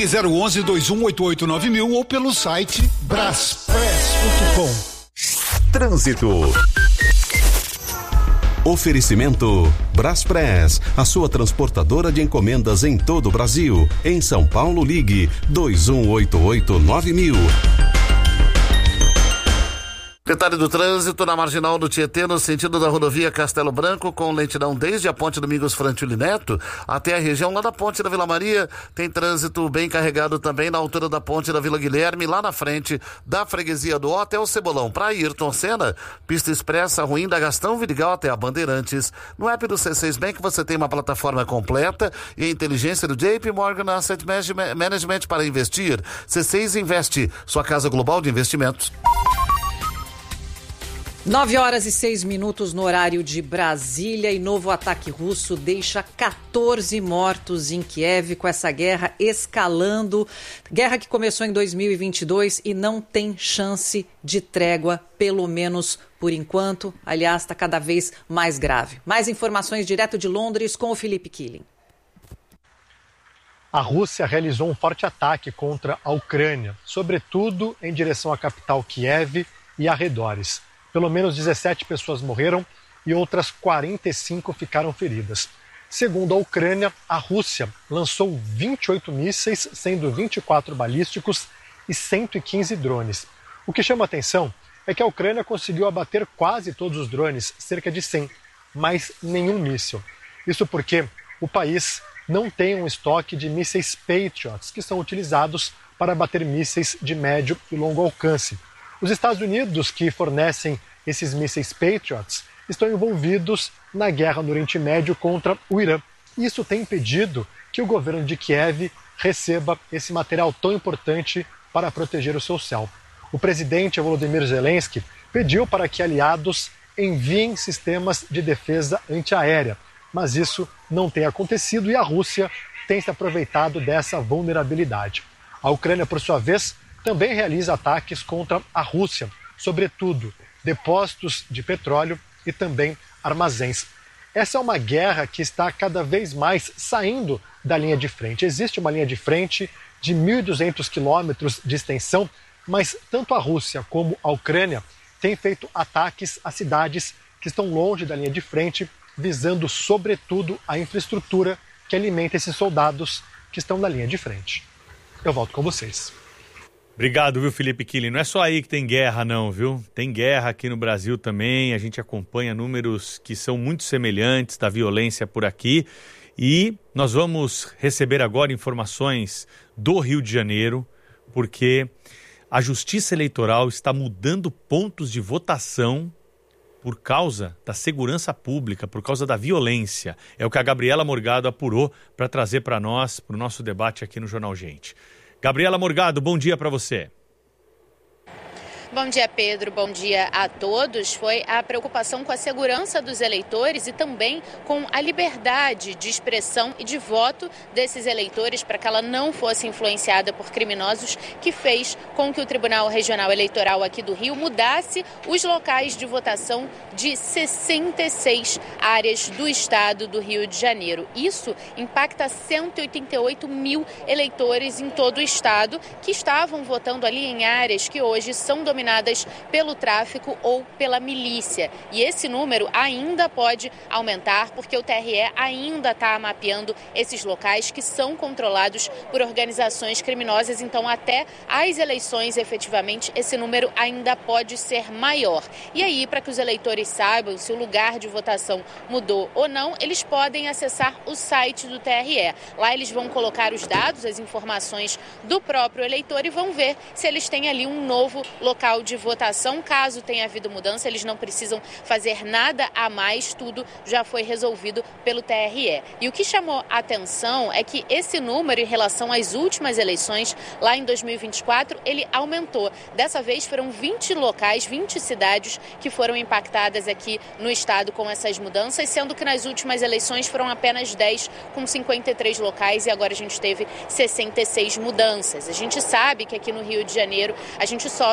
Ligue 011-2188-9000 ou pelo site braspress.com. Trânsito. Oferecimento Braspress, a sua transportadora de encomendas em todo o Brasil. Em São Paulo, ligue 2188-9000. Detalhe do trânsito na marginal do Tietê, no sentido da rodovia Castelo Branco, com lentidão desde a ponte Domingos Frantili Neto até a região lá da ponte da Vila Maria. Tem trânsito bem carregado também na altura da ponte da Vila Guilherme, lá na frente da freguesia do Ó até o Cebolão. Para Ayrton Senna, pista expressa ruim da Gastão Vidigal até a Bandeirantes. No app do C6 Bank você tem uma plataforma completa e a inteligência do JP Morgan Asset Management para investir. C6 Investe, sua casa global de investimentos. 9h06 no horário de Brasília, e novo ataque russo deixa 14 mortos em Kiev, com essa guerra escalando. Guerra que começou em 2022 e não tem chance de trégua, pelo menos por enquanto. Aliás, está cada vez mais grave. Mais informações direto de Londres com o Felipe Killing. A Rússia realizou um forte ataque contra a Ucrânia, sobretudo em direção à capital Kiev e arredores. Pelo menos 17 pessoas morreram e outras 45 ficaram feridas. Segundo a Ucrânia, a Rússia lançou 28 mísseis, sendo 24 balísticos e 115 drones. O que chama atenção é que a Ucrânia conseguiu abater quase todos os drones, cerca de 100, mas nenhum míssil. Isso porque o país não tem um estoque de mísseis Patriots, que são utilizados para abater mísseis de médio e longo alcance. Os Estados Unidos, que fornecem esses mísseis Patriots, estão envolvidos na guerra no Oriente Médio contra o Irã. Isso tem impedido que o governo de Kiev receba esse material tão importante para proteger o seu céu. O presidente Volodymyr Zelensky pediu para que aliados enviem sistemas de defesa antiaérea, mas isso não tem acontecido e a Rússia tem se aproveitado dessa vulnerabilidade. A Ucrânia, por sua vez, também realiza ataques contra a Rússia, sobretudo depósitos de petróleo e também armazéns. Essa é uma guerra que está cada vez mais saindo da linha de frente. Existe uma linha de frente de 1.200 quilômetros de extensão, mas tanto a Rússia como a Ucrânia têm feito ataques a cidades que estão longe da linha de frente, visando sobretudo a infraestrutura que alimenta esses soldados que estão na linha de frente. Eu volto com vocês. Obrigado, viu, Felipe Killing? Não é só aí que tem guerra, não, viu? Tem guerra aqui no Brasil também. A gente acompanha números que são muito semelhantes da violência por aqui. E nós vamos receber agora informações do Rio de Janeiro, porque a Justiça Eleitoral está mudando pontos de votação por causa da segurança pública, por causa da violência. É o que a Gabriela Morgado apurou para trazer para nós, para o nosso debate aqui no Jornal Gente. Gabriela Morgado, bom dia para você. Bom dia, Pedro. Bom dia a todos. Foi a preocupação com a segurança dos eleitores e também com a liberdade de expressão e de voto desses eleitores para que ela não fosse influenciada por criminosos que fez com que o Tribunal Regional Eleitoral aqui do Rio mudasse os locais de votação de 66 áreas do estado do Rio de Janeiro. Isso impacta 188 mil eleitores em todo o estado que estavam votando ali em áreas que hoje são dominadas pelo tráfico ou pela milícia. E esse número ainda pode aumentar porque o TRE ainda está mapeando esses locais que são controlados por organizações criminosas. Então, até as eleições, efetivamente, esse número ainda pode ser maior. E aí, para que os eleitores saibam se o lugar de votação mudou ou não, eles podem acessar o site do TRE. Lá eles vão colocar os dados, as informações do próprio eleitor e vão ver se eles têm ali um novo local de votação. Caso tenha havido mudança, eles não precisam fazer nada a mais, tudo já foi resolvido pelo TRE. E o que chamou a atenção é que esse número em relação às últimas eleições, lá em 2024, ele aumentou. Dessa vez foram 20 locais, 20 cidades que foram impactadas aqui no estado com essas mudanças, sendo que nas últimas eleições foram apenas 10, com 53 locais, e agora a gente teve 66 mudanças. A gente sabe que aqui no Rio de Janeiro a gente sofre com esse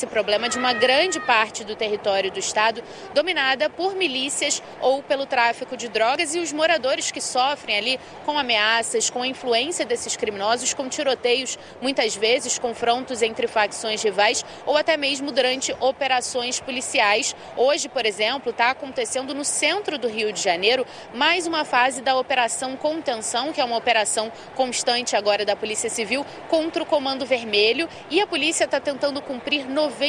esse problema de uma grande parte do território do estado dominada por milícias ou pelo tráfico de drogas, e os moradores que sofrem ali com ameaças, com a influência desses criminosos, com tiroteios, muitas vezes confrontos entre facções rivais ou até mesmo durante operações policiais. Hoje, por exemplo, está acontecendo no centro do Rio de Janeiro mais uma fase da Operação Contenção, que é uma operação constante agora da Polícia Civil contra o Comando Vermelho, e a polícia está tentando cumprir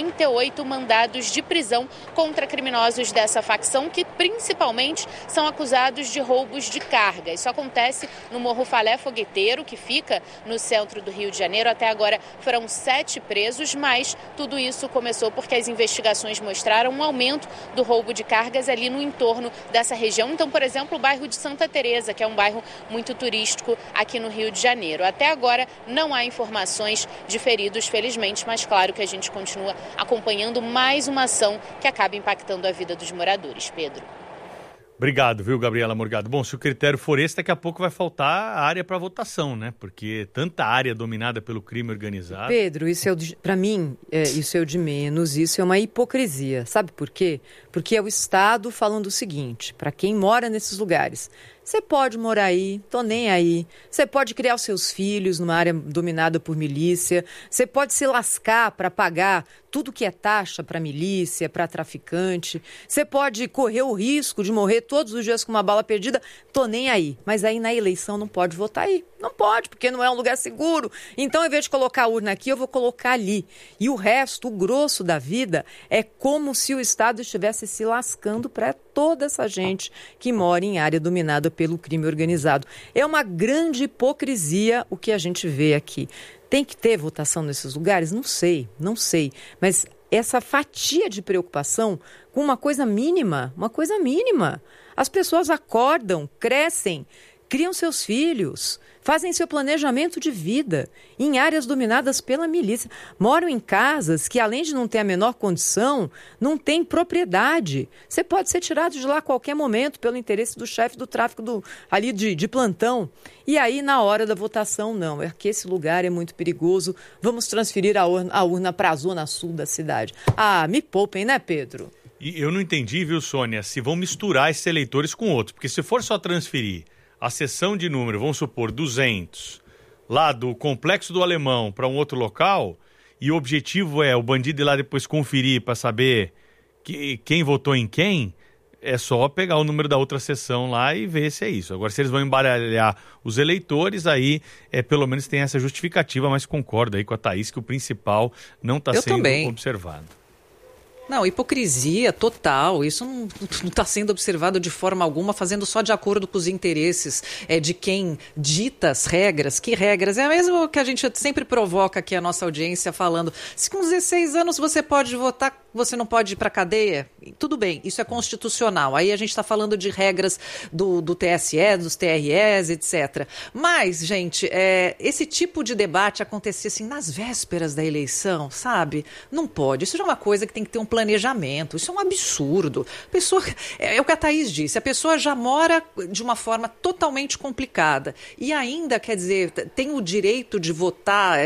98 mandados de prisão contra criminosos dessa facção, que principalmente são acusados de roubos de carga. Isso acontece no Morro Falé Fogueteiro, que fica no centro do Rio de Janeiro. Até agora foram 7 presos, mas tudo isso começou porque as investigações mostraram um aumento do roubo de cargas ali no entorno dessa região. Então, por exemplo, o bairro de Santa Teresa, que é um bairro muito turístico aqui no Rio de Janeiro. Até agora não há informações de feridos, felizmente, mas claro que a gente continua acompanhando mais uma ação que acaba impactando a vida dos moradores. Pedro. Obrigado, viu, Gabriela Morgado? Bom, se o critério for esse, daqui a pouco vai faltar área para votação, né? Porque tanta área dominada pelo crime organizado... Pedro, isso para mim, isso é o de menos, isso é uma hipocrisia. Sabe por quê? Porque é o Estado falando o seguinte, para quem mora nesses lugares: você pode morar aí, tô nem aí. Você pode criar os seus filhos numa área dominada por milícia. Você pode se lascar para pagar tudo que é taxa para milícia, para traficante. Você pode correr o risco de morrer todos os dias com uma bala perdida. Tô nem aí. Mas aí na eleição não pode votar aí. Não pode, porque não é um lugar seguro. Então, ao invés de colocar a urna aqui, eu vou colocar ali. E o resto, o grosso da vida, é como se o Estado estivesse se lascando para toda essa gente que mora em área dominada pelo crime organizado. É uma grande hipocrisia o que a gente vê aqui. Tem que ter votação nesses lugares? Não sei. Mas essa fatia de preocupação com uma coisa mínima. As pessoas acordam, crescem, criam seus filhos, fazem seu planejamento de vida em áreas dominadas pela milícia. Moram em casas que, além de não ter a menor condição, não tem propriedade. Você pode ser tirado de lá a qualquer momento pelo interesse do chefe do tráfico ali de plantão. E aí, na hora da votação, não. É que esse lugar é muito perigoso. Vamos transferir a urna para a zona sul da cidade. Ah, me poupem, né, Pedro? E eu não entendi, viu, Sônia, se vão misturar esses eleitores com outros. Porque se for só transferir a seção de número, vamos supor, 200, lá do Complexo do Alemão para um outro local, e o objetivo é o bandido ir lá depois conferir para saber quem votou em quem, é só pegar o número da outra seção lá e ver se é isso. Agora, se eles vão embaralhar os eleitores, aí pelo menos tem essa justificativa, mas concordo aí com a Thaís que o principal não está sendo observado. Não, hipocrisia total, isso não está sendo observado de forma alguma, fazendo só de acordo com os interesses de quem dita as regras. Que regras? É a mesma que a gente sempre provoca aqui a nossa audiência falando, se com 16 anos você pode votar, você não pode ir para a cadeia? Tudo bem, isso é constitucional, aí a gente está falando de regras do TSE, dos TREs, etc. Mas, gente, esse tipo de debate acontecer assim nas vésperas da eleição, sabe? Não pode, isso já é uma coisa que tem que ter um planejamento, isso é um absurdo. Pessoa, é o que a Thaís disse, a pessoa já mora de uma forma totalmente complicada e ainda, quer dizer, tem o direito de votar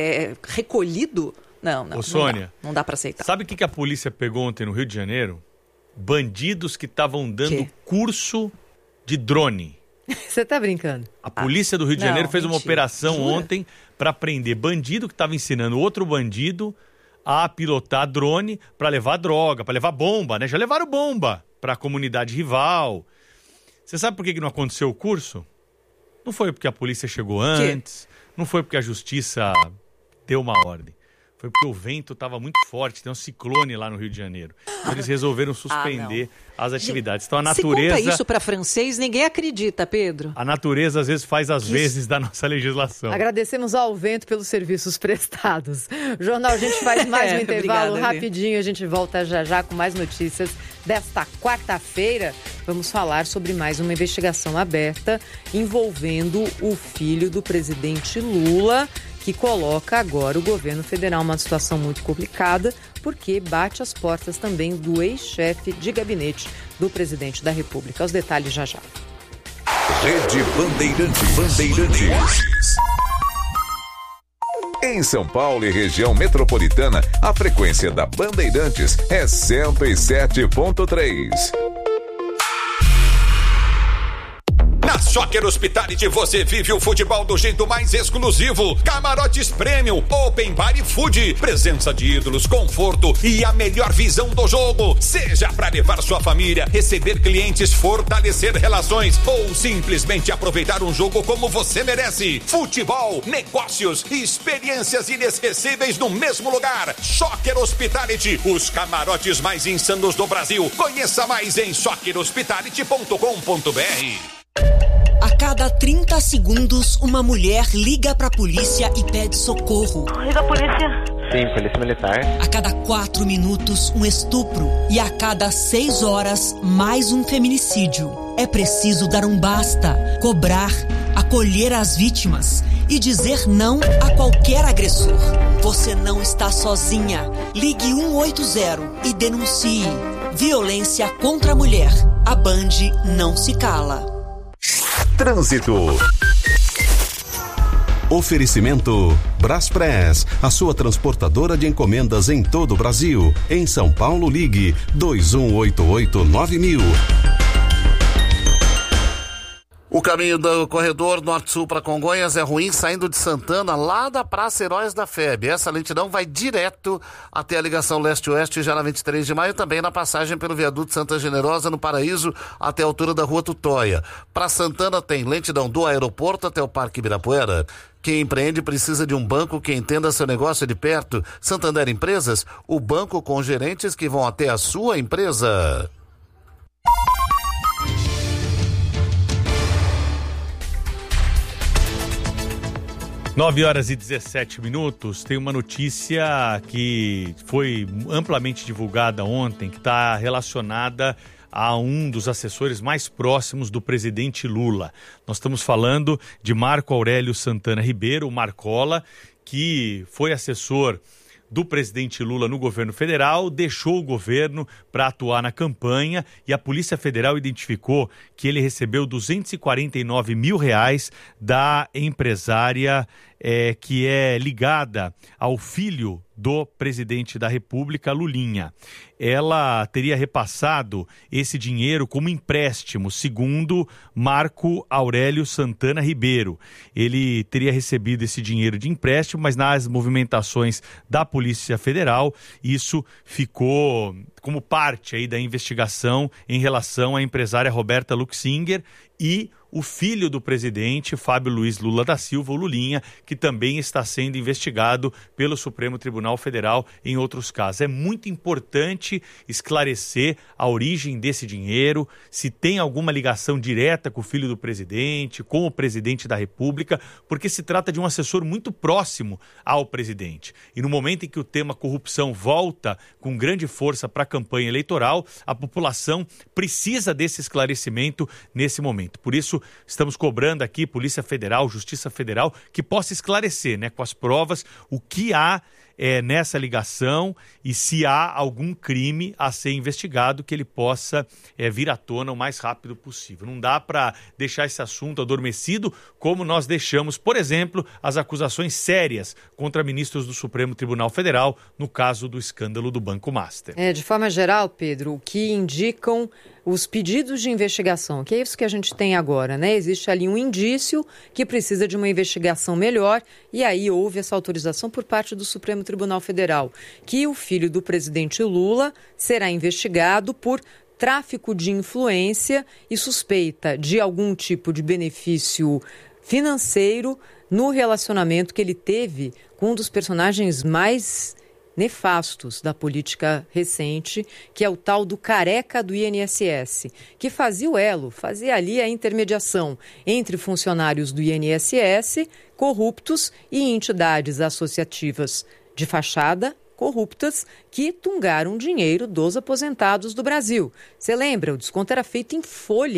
recolhido? Não, Sônia, não dá para aceitar. Sabe o que a polícia pegou ontem no Rio de Janeiro? Bandidos que estavam dando curso de drone. Você tá brincando? A polícia do Rio de Janeiro fez uma operação ontem para prender bandido que estava ensinando outro bandido a pilotar drone para levar droga, para levar bomba, né? Já levaram bomba para a comunidade rival. Você sabe por que não aconteceu o curso? Não foi porque a polícia chegou antes, não foi porque a justiça deu uma ordem. Foi porque o vento estava muito forte, tem um ciclone lá no Rio de Janeiro. Então eles resolveram suspender as atividades. Então a natureza... Se conta isso para francês, ninguém acredita, Pedro. A natureza às vezes faz as vezes da nossa legislação. Agradecemos ao vento pelos serviços prestados. Jornal, a gente faz mais um intervalo rapidinho, a gente volta já com mais notícias desta quarta-feira. Vamos falar sobre mais uma investigação aberta envolvendo o filho do presidente Lula, que coloca agora o governo federal numa situação muito complicada, porque bate as portas também do ex-chefe de gabinete do presidente da República. Os detalhes já. Rede Bandeirantes. Em São Paulo e região metropolitana, a frequência da Bandeirantes é 107.3. Na Soccer Hospitality você vive o futebol do jeito mais exclusivo. Camarotes Premium, Open Bar e Food. Presença de ídolos, conforto e a melhor visão do jogo. Seja para levar sua família, receber clientes, fortalecer relações ou simplesmente aproveitar um jogo como você merece. Futebol, negócios e experiências inesquecíveis no mesmo lugar. Soccer Hospitality, os camarotes mais insanos do Brasil. Conheça mais em soccerhospitality.com.br. A cada 30 segundos, uma mulher liga pra polícia e pede socorro. Liga a polícia. Sim, polícia militar. A cada 4 minutos, um estupro. E a cada 6 horas, mais um feminicídio. É preciso dar um basta, cobrar, acolher as vítimas e dizer não a qualquer agressor. Você não está sozinha. Ligue 180 e denuncie. Violência contra a mulher. A Band não se cala. Trânsito. Oferecimento Braspress, a sua transportadora de encomendas em todo o Brasil. Em São Paulo, ligue 2188-9000. O caminho do corredor norte-sul para Congonhas é ruim, saindo de Santana, lá da Praça Heróis da FEB. Essa lentidão vai direto até a ligação leste-oeste, já na 23 de maio, também na passagem pelo viaduto Santa Generosa, no Paraíso, até a altura da Rua Tutóia. Para Santana tem lentidão do aeroporto até o Parque Ibirapuera. Quem empreende precisa de um banco que entenda seu negócio de perto. Santander Empresas, o banco com gerentes que vão até a sua empresa. 9h17. Tem uma notícia que foi amplamente divulgada ontem, que está relacionada a um dos assessores mais próximos do presidente Lula. Nós estamos falando de Marco Aurélio Santana Ribeiro, o Marcola, que foi assessor do presidente Lula no governo federal, deixou o governo para atuar na campanha e a Polícia Federal identificou que ele recebeu R$249 mil da empresária que é ligada ao filho do presidente da República, Lulinha. Ela teria repassado esse dinheiro como empréstimo, segundo Marco Aurélio Santana Ribeiro. Ele teria recebido esse dinheiro de empréstimo, mas nas movimentações da Polícia Federal, isso ficou como parte aí da investigação em relação à empresária Roberta Luxinger e o filho do presidente, Fábio Luiz Lula da Silva, o Lulinha, que também está sendo investigado pelo Supremo Tribunal Federal em outros casos. É muito importante esclarecer a origem desse dinheiro, se tem alguma ligação direta com o filho do presidente, com o presidente da República, porque se trata de um assessor muito próximo ao presidente. E no momento em que o tema corrupção volta com grande força para a campanha eleitoral, a população precisa desse esclarecimento nesse momento. Por isso, estamos cobrando aqui, Polícia Federal, Justiça Federal, que possa esclarecer, com as provas, o que há nessa ligação e se há algum crime a ser investigado, que ele possa vir à tona o mais rápido possível. Não dá para deixar esse assunto adormecido, como nós deixamos, por exemplo, as acusações sérias contra ministros do Supremo Tribunal Federal, no caso do escândalo do Banco Master. De forma geral, Pedro, o que indicam os pedidos de investigação, que é isso que a gente tem agora, Existe ali um indício que precisa de uma investigação melhor e aí houve essa autorização por parte do Supremo Tribunal Federal, que o filho do presidente Lula será investigado por tráfico de influência e suspeita de algum tipo de benefício financeiro no relacionamento que ele teve com um dos personagens mais nefastos da política recente, que é o tal do careca do INSS, que fazia o elo, fazia ali a intermediação entre funcionários do INSS corruptos e entidades associativas de fachada corruptas que tungaram dinheiro dos aposentados do Brasil. Você lembra? O desconto era feito em folha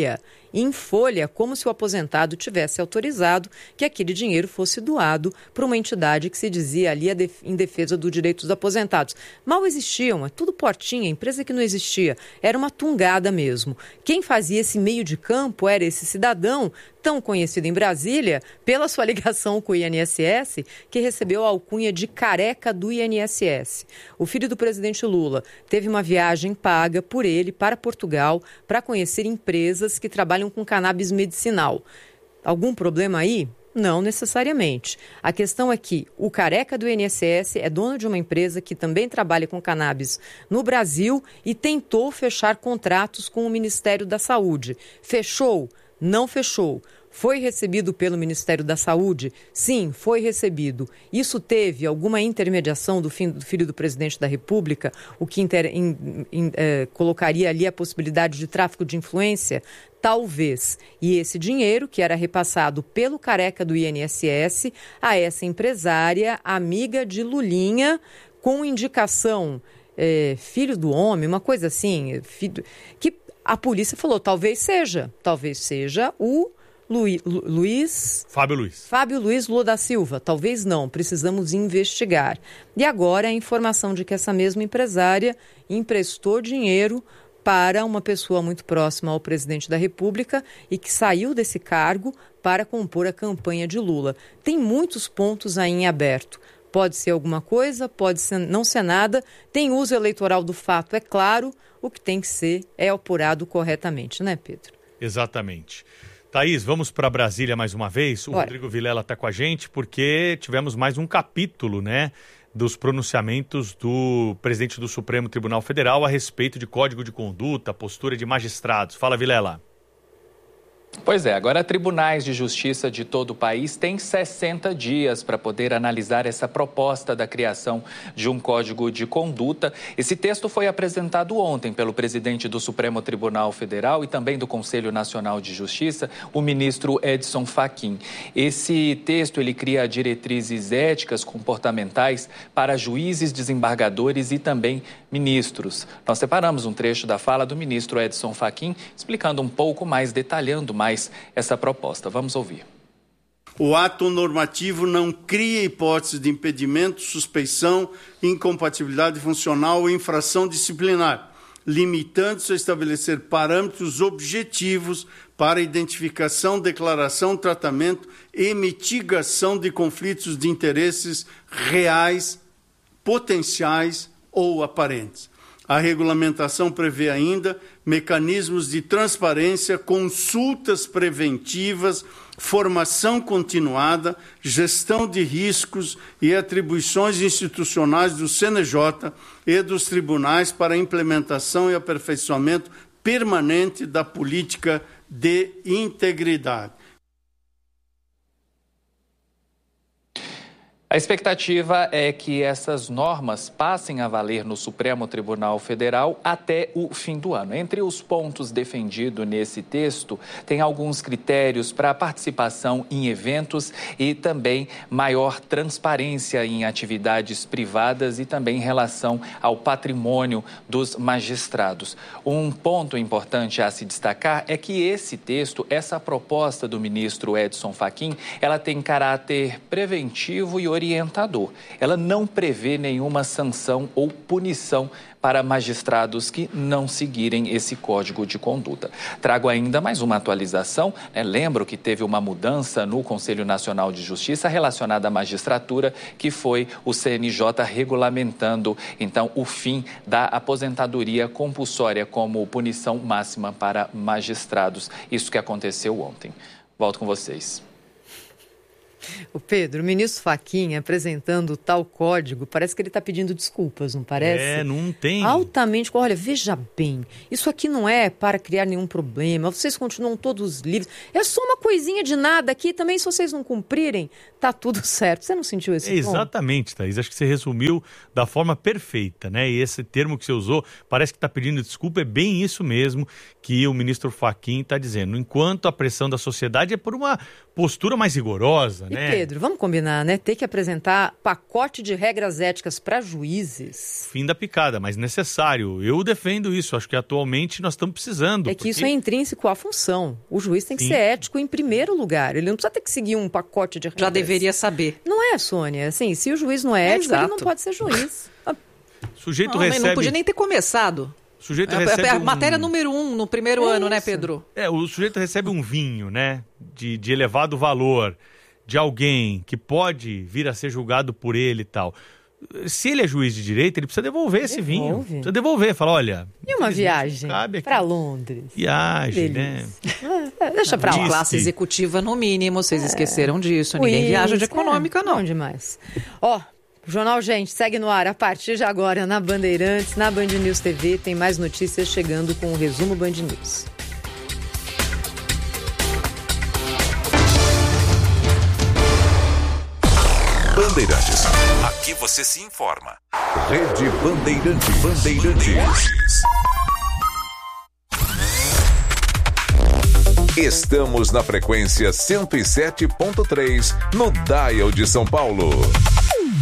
em folha, como se o aposentado tivesse autorizado que aquele dinheiro fosse doado para uma entidade que se dizia ali em defesa dos direitos dos aposentados. Mal existiam, é tudo portinha, empresa que não existia, era uma tungada mesmo. Quem fazia esse meio de campo era esse cidadão, tão conhecido em Brasília, pela sua ligação com o INSS, que recebeu a alcunha de careca do INSS. O filho do presidente Lula teve uma viagem paga por ele para Portugal para conhecer empresas que trabalham com cannabis medicinal. Algum problema aí? Não necessariamente. A questão é que o careca do INSS é dono de uma empresa que também trabalha com cannabis no Brasil e tentou fechar contratos com o Ministério da Saúde. Fechou? Não fechou. Foi recebido pelo Ministério da Saúde? Sim, foi recebido. Isso teve alguma intermediação do filho do presidente da República, o que colocaria ali a possibilidade de tráfico de influência? Talvez. E esse dinheiro, que era repassado pelo careca do INSS a essa empresária, amiga de Lulinha, com indicação filho do homem, uma coisa assim, que a polícia falou, talvez seja o Fábio Luiz Lula da Silva. Talvez não, precisamos investigar. E agora a informação de que essa mesma empresária emprestou dinheiro para uma pessoa muito próxima ao presidente da República e que saiu desse cargo para compor a campanha de Lula. Tem muitos pontos aí em aberto. Pode ser alguma coisa, pode não ser nada. Tem uso eleitoral do fato, é claro. O que tem que ser é apurado corretamente, né, Pedro? Exatamente. Thaís, vamos para Brasília mais uma vez. O Rodrigo Vilela está com a gente porque tivemos mais um capítulo, né, dos pronunciamentos do presidente do Supremo Tribunal Federal a respeito de código de conduta, postura de magistrados. Fala, Vilela. Pois é, agora tribunais de justiça de todo o país têm 60 dias para poder analisar essa proposta da criação de um código de conduta. Esse texto foi apresentado ontem pelo presidente do Supremo Tribunal Federal e também do Conselho Nacional de Justiça, o ministro Edson Fachin. Esse texto, ele cria diretrizes éticas comportamentais para juízes, desembargadores e também ministros. Nós separamos um trecho da fala do ministro Edson Fachin, explicando um pouco mais, detalhando mais essa proposta. Vamos ouvir. O ato normativo não cria hipótese de impedimento, suspeição, incompatibilidade funcional ou infração disciplinar, limitando-se a estabelecer parâmetros objetivos para identificação, declaração, tratamento e mitigação de conflitos de interesses reais, potenciais ou aparentes. A regulamentação prevê ainda mecanismos de transparência, consultas preventivas, formação continuada, gestão de riscos e atribuições institucionais do CNJ e dos tribunais para a implementação e aperfeiçoamento permanente da política de integridade. A expectativa é que essas normas passem a valer no Supremo Tribunal Federal até o fim do ano. Entre os pontos defendidos nesse texto, tem alguns critérios para participação em eventos e também maior transparência em atividades privadas e também em relação ao patrimônio dos magistrados. Um ponto importante a se destacar é que esse texto, essa proposta do ministro Edson Fachin, ela tem caráter preventivo e orientador. Ela não prevê nenhuma sanção ou punição para magistrados que não seguirem esse código de conduta. Trago ainda mais uma atualização. Lembro que teve uma mudança no Conselho Nacional de Justiça relacionada à magistratura, que foi o CNJ regulamentando, então, o fim da aposentadoria compulsória como punição máxima para magistrados. Isso que aconteceu ontem. Volto com vocês. O Pedro, o ministro Fachin apresentando tal código, parece que ele está pedindo desculpas, não parece? Não tem. Altamente, olha, veja bem, isso aqui não é para criar nenhum problema, vocês continuam todos livres, é só uma coisinha de nada aqui, também se vocês não cumprirem, tá tudo certo. Você não sentiu esse tom? Exatamente, Thaís, acho que você resumiu da forma perfeita, né? E esse termo que você usou, parece que está pedindo desculpa, é bem isso mesmo que o ministro Fachin está dizendo. Enquanto a pressão da sociedade é por uma postura mais rigorosa, né? E Pedro, vamos combinar, né? Ter que apresentar pacote de regras éticas para juízes. Fim da picada, mas necessário. Eu defendo isso. Acho que atualmente nós estamos precisando. É que isso é intrínseco à função. O juiz tem que ser ético em primeiro lugar. Ele não precisa ter que seguir um pacote de regras. Já deveria saber. Não é, Sônia. Assim, se o juiz não é ético, ele não pode ser juiz. Sujeito recebe... Não podia nem ter começado. O sujeito recebe a matéria número 1 no primeiro ano, né, Pedro? O sujeito recebe um vinho, né, de elevado valor, de alguém que pode vir a ser julgado por ele e tal. Se ele é juiz de direito, ele precisa devolver esse vinho. Precisa devolver, fala, olha... E uma viagem para Londres? Viagem, né? Deixa pra lá. Classe executiva no mínimo, vocês esqueceram disso. Ninguém viaja de econômica, não. Bom demais. Jornal Gente segue no ar a partir de agora na Bandeirantes, na Band News TV. Tem mais notícias chegando com o resumo Band News. Bandeirantes. Aqui você se informa. Rede Bandeirantes. Estamos na frequência 107.3 no Dial de São Paulo.